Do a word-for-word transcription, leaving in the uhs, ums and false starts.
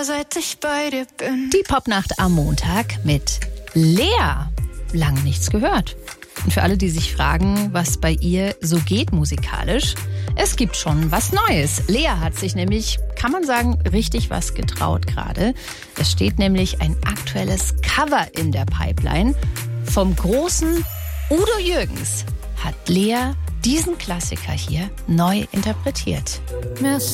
seit ich bei dir bin. Die Popnacht am Montag mit Lea. Lange nichts gehört. Und für alle, die sich fragen, was bei ihr so geht musikalisch, es gibt schon was Neues. Lea hat sich nämlich, kann man sagen, richtig was getraut gerade. Es steht nämlich ein aktuelles Cover in der Pipeline. Vom großen Udo Jürgens hat Lea diesen Klassiker hier neu interpretiert. Merci.